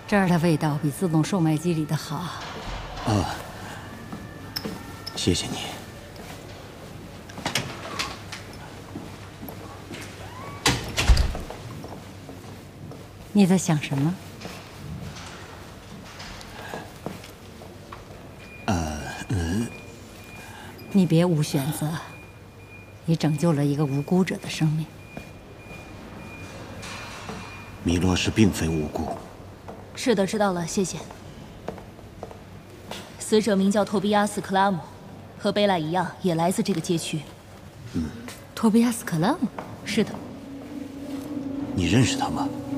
这儿的味道比自动售卖机里的好。 啊，谢谢你。 你在想什么？你别无选择，你拯救了一个无辜者的生命。 米洛什并非无辜。 是的，知道了，谢谢。死者名叫托比亚斯·克拉姆，和贝拉一样，也来自这个街区。 托比亚斯·克拉姆。 是的。 你认识他吗？